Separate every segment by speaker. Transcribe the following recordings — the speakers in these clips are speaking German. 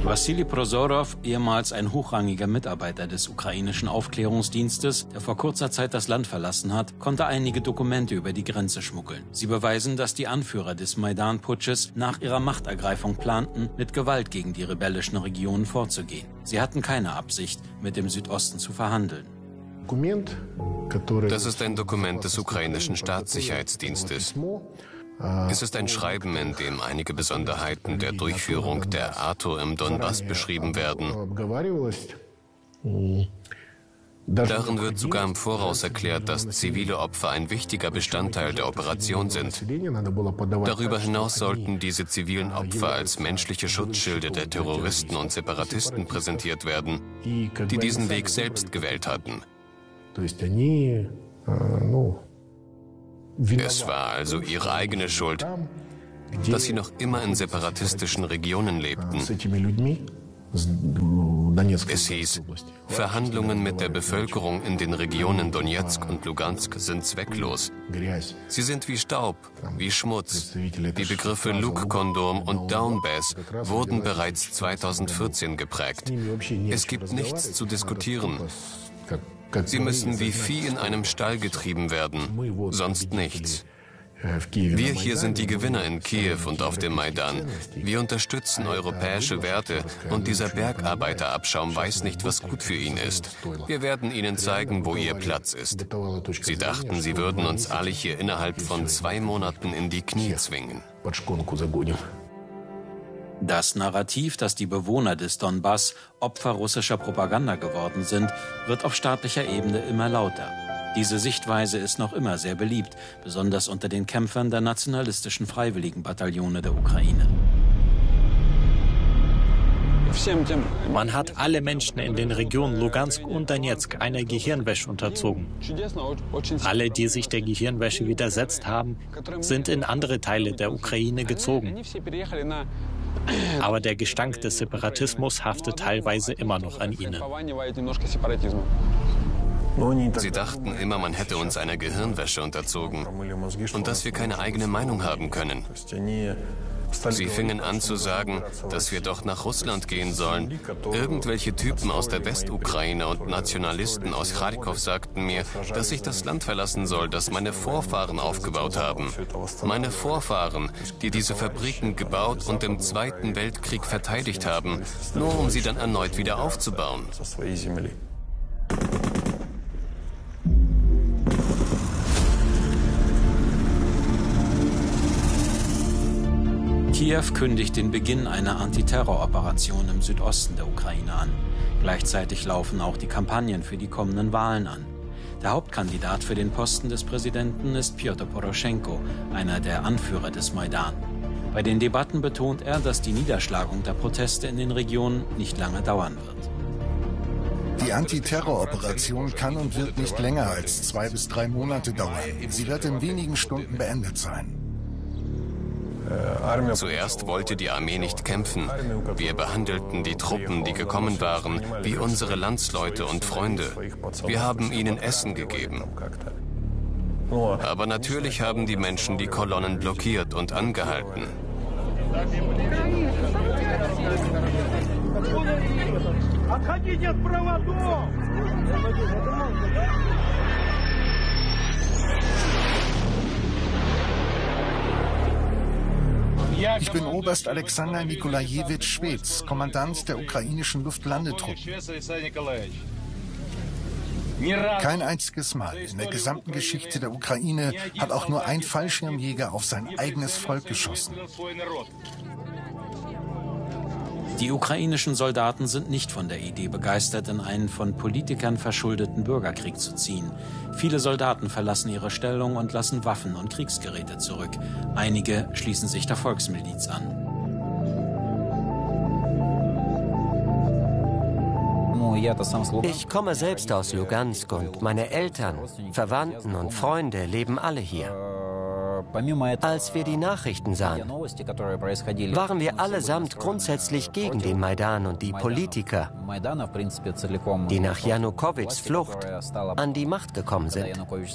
Speaker 1: Wassili Prozorov, ehemals ein hochrangiger Mitarbeiter des ukrainischen Aufklärungsdienstes, der vor kurzer Zeit das Land verlassen hat, konnte einige Dokumente über die Grenze schmuggeln. Sie beweisen, dass die Anführer des Maidan-Putsches nach ihrer Machtergreifung planten, mit Gewalt gegen die rebellischen Regionen vorzugehen. Sie hatten keine Absicht, mit dem Südosten zu verhandeln.
Speaker 2: Das ist ein Dokument des ukrainischen Staatssicherheitsdienstes. Es ist ein Schreiben, in dem einige Besonderheiten der Durchführung der ATO im Donbass beschrieben werden. Darin wird sogar im Voraus erklärt, dass zivile Opfer ein wichtiger Bestandteil der Operation sind. Darüber hinaus sollten diese zivilen Opfer als menschliche Schutzschilde der Terroristen und Separatisten präsentiert werden, die diesen Weg selbst gewählt hatten. Es war also ihre eigene Schuld, dass sie noch immer in separatistischen Regionen lebten. Es hieß, Verhandlungen mit der Bevölkerung in den Regionen Donetsk und Lugansk sind zwecklos. Sie sind wie Staub, wie Schmutz. Die Begriffe Luke-Kondom und Downbass wurden bereits 2014 geprägt. Es gibt nichts zu diskutieren. Sie müssen wie Vieh in einem Stall getrieben werden, sonst nichts. Wir hier sind die Gewinner in Kiew und auf dem Maidan. Wir unterstützen europäische Werte und dieser Bergarbeiterabschaum weiß nicht, was gut für ihn ist. Wir werden ihnen zeigen, wo ihr Platz ist. Sie dachten, sie würden uns alle hier innerhalb von 2 Monaten in die Knie zwingen.
Speaker 1: Das Narrativ, dass die Bewohner des Donbass Opfer russischer Propaganda geworden sind, wird auf staatlicher Ebene immer lauter. Diese Sichtweise ist noch immer sehr beliebt, besonders unter den Kämpfern der nationalistischen Freiwilligenbataillone der Ukraine.
Speaker 3: Man hat alle Menschen in den Regionen Lugansk und Donetsk einer Gehirnwäsche unterzogen. Alle, die sich der Gehirnwäsche widersetzt haben, sind in andere Teile der Ukraine gezogen. Aber der Gestank des Separatismus haftet teilweise immer noch an ihnen.
Speaker 2: Sie dachten immer, man hätte uns einer Gehirnwäsche unterzogen und dass wir keine eigene Meinung haben können. Sie fingen an zu sagen, dass wir doch nach Russland gehen sollen. Irgendwelche Typen aus der Westukraine und Nationalisten aus Charkiw sagten mir, dass ich das Land verlassen soll, das meine Vorfahren aufgebaut haben. Meine Vorfahren, die diese Fabriken gebaut und im Zweiten Weltkrieg verteidigt haben, nur um sie dann erneut wieder aufzubauen.
Speaker 1: Kiew kündigt den Beginn einer Antiterroroperation im Südosten der Ukraine an. Gleichzeitig laufen auch die Kampagnen für die kommenden Wahlen an. Der Hauptkandidat für den Posten des Präsidenten ist Pjotr Poroschenko, einer der Anführer des Maidan. Bei den Debatten betont er, dass die Niederschlagung der Proteste in den Regionen nicht lange dauern wird.
Speaker 4: Die Antiterroroperation kann und wird nicht länger als 2 bis 3 Monate dauern. Sie wird in wenigen Stunden beendet sein.
Speaker 2: Zuerst wollte die Armee nicht kämpfen. Wir behandelten die Truppen, die gekommen waren, wie unsere Landsleute und Freunde. Wir haben ihnen Essen gegeben. Aber natürlich haben die Menschen die Kolonnen blockiert und angehalten.
Speaker 4: Ich bin Oberst Alexander Nikolajewitsch Schwedz, Kommandant der ukrainischen Luftlandetruppen. Kein einziges Mal in der gesamten Geschichte der Ukraine hat auch nur ein Fallschirmjäger auf sein eigenes Volk geschossen.
Speaker 1: Die ukrainischen Soldaten sind nicht von der Idee begeistert, in einen von Politikern verschuldeten Bürgerkrieg zu ziehen. Viele Soldaten verlassen ihre Stellung und lassen Waffen und Kriegsgeräte zurück. Einige schließen sich der Volksmiliz an.
Speaker 5: Ich komme selbst aus Lugansk und meine Eltern, Verwandten und Freunde leben alle hier. Als wir die Nachrichten sahen, waren wir allesamt grundsätzlich gegen den Maidan und die Politiker, die nach Janukowitschs Flucht an die Macht gekommen sind.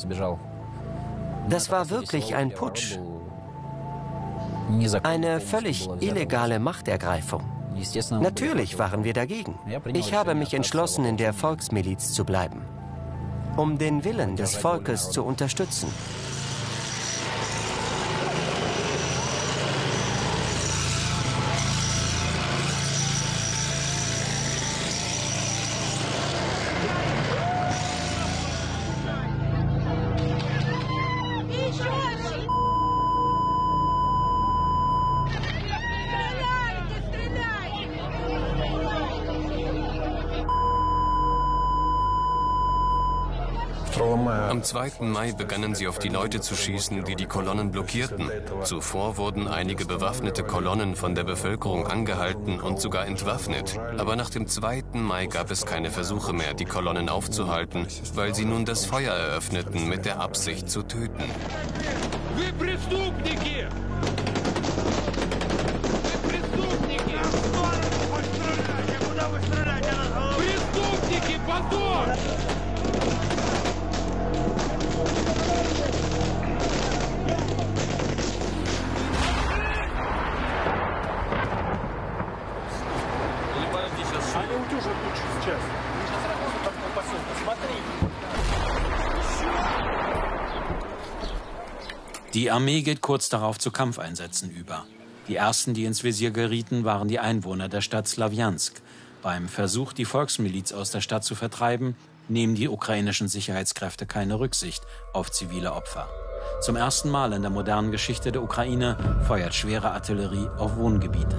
Speaker 5: Das war wirklich ein Putsch, eine völlig illegale Machtergreifung. Natürlich waren wir dagegen. Ich habe mich entschlossen, in der Volksmiliz zu bleiben, um den Willen des Volkes zu unterstützen.
Speaker 2: Am 2. Mai begannen sie auf die Leute zu schießen, die die Kolonnen blockierten. Zuvor wurden einige bewaffnete Kolonnen von der Bevölkerung angehalten und sogar entwaffnet. Aber nach dem 2. Mai gab es keine Versuche mehr, die Kolonnen aufzuhalten, weil sie nun das Feuer eröffneten mit der Absicht zu töten.
Speaker 1: Die Armee geht kurz darauf zu Kampfeinsätzen über. Die ersten, die ins Visier gerieten, waren die Einwohner der Stadt Slawjansk. Beim Versuch, die Volksmiliz aus der Stadt zu vertreiben, nehmen die ukrainischen Sicherheitskräfte keine Rücksicht auf zivile Opfer. Zum ersten Mal in der modernen Geschichte der Ukraine feuert schwere Artillerie auf Wohngebiete.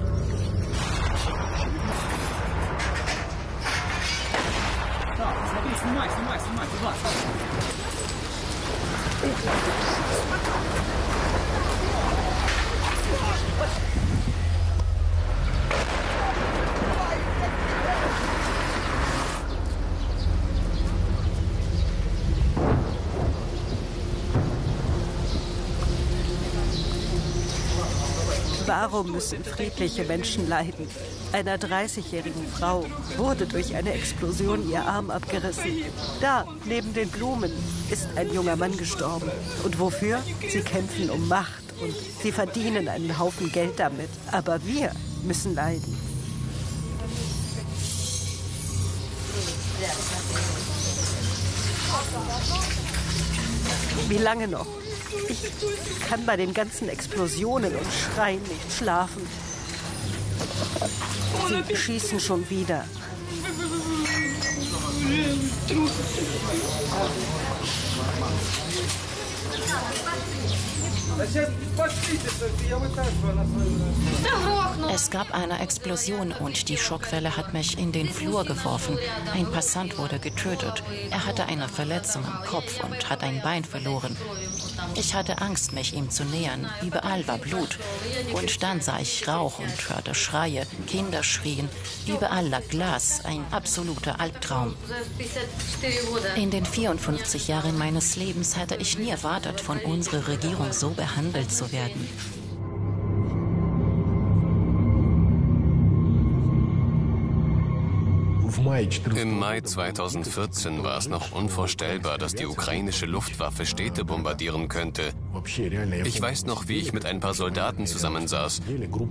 Speaker 6: Warum müssen friedliche Menschen leiden? Einer 30-jährigen Frau wurde durch eine Explosion ihr Arm abgerissen. Da, neben den Blumen, ist ein junger Mann gestorben. Und wofür? Sie kämpfen um Macht und sie verdienen einen Haufen Geld damit. Aber wir müssen leiden. Wie lange noch? Ich kann bei den ganzen Explosionen und Schreien nicht schlafen. Sie schießen schon wieder.
Speaker 7: Es gab eine Explosion und die Schockwelle hat mich in den Flur geworfen. Ein Passant wurde getötet. Er hatte eine Verletzung am Kopf und hat ein Bein verloren. Ich hatte Angst, mich ihm zu nähern. Überall war Blut. Und dann sah ich Rauch und hörte Schreie. Kinder schrien. Überall lag Glas. Ein absoluter Albtraum. In den 54 Jahren meines Lebens hätte ich nie erwartet, von unserer Regierung so behandelt zu werden.
Speaker 2: Im Mai 2014 war es noch unvorstellbar, dass die ukrainische Luftwaffe Städte bombardieren könnte. Ich weiß noch, wie ich mit ein paar Soldaten zusammensaß.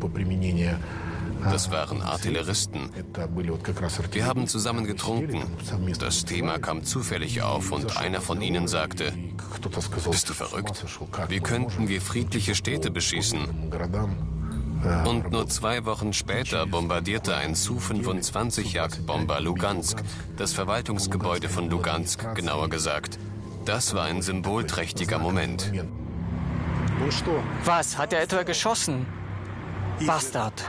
Speaker 2: Das waren Artilleristen. Wir haben zusammen getrunken. Das Thema kam zufällig auf und einer von ihnen sagte, bist du verrückt? Wie könnten wir friedliche Städte beschießen? Und nur 2 Wochen später bombardierte ein Su-25-Jagdbomber Lugansk, das Verwaltungsgebäude von Lugansk, genauer gesagt. Das war ein symbolträchtiger Moment.
Speaker 8: Was, hat er etwa geschossen? Bastard.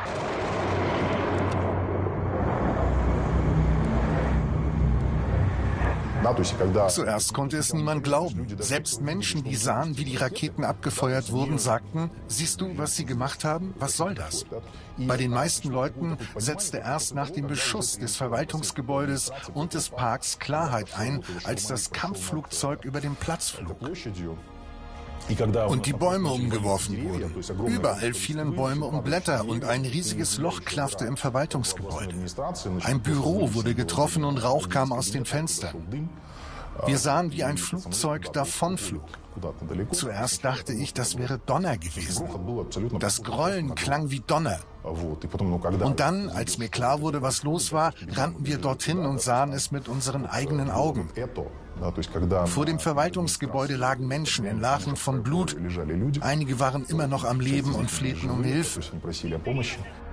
Speaker 4: Zuerst konnte es niemand glauben. Selbst Menschen, die sahen, wie die Raketen abgefeuert wurden, sagten, siehst du, was sie gemacht haben? Was soll das? Bei den meisten Leuten setzte erst nach dem Beschuss des Verwaltungsgebäudes und des Parks Klarheit ein, als das Kampfflugzeug über den Platz flog. Und die Bäume umgeworfen wurden. Überall fielen Bäume und Blätter und ein riesiges Loch klaffte im Verwaltungsgebäude. Ein Büro wurde getroffen und Rauch kam aus den Fenstern. Wir sahen, wie ein Flugzeug davonflog. Zuerst dachte ich, das wäre Donner gewesen. Das Grollen klang wie Donner. Und dann, als mir klar wurde, was los war, rannten wir dorthin und sahen es mit unseren eigenen Augen. Vor dem Verwaltungsgebäude lagen Menschen in Lachen von Blut. Einige waren immer noch am Leben und flehten um Hilfe.